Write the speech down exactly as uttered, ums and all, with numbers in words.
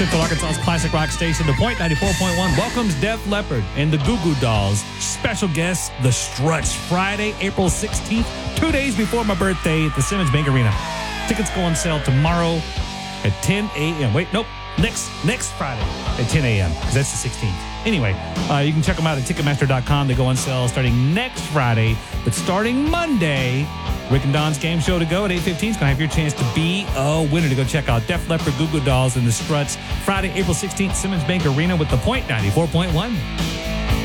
Central Arkansas's classic rock station, The Point ninety-four point one, welcomes Def Leppard and the Goo Goo Dolls. Special guest, The Struts, Friday, April sixteenth, two days before my birthday at the Simmons Bank Arena. Tickets go on sale tomorrow at ten a.m. Wait, nope. Next next Friday at ten a.m. because that's the sixteenth. Anyway, uh, you can check them out at Ticketmaster dot com. They go on sale starting next Friday. But starting Monday, Rick and Don's Game Show to Go at eight fifteen is going to have your chance to be a winner to go check out Def Leppard, Goo Goo Dolls, and the Struts. Friday, April sixteenth, Simmons Bank Arena with The Point ninety-four point one.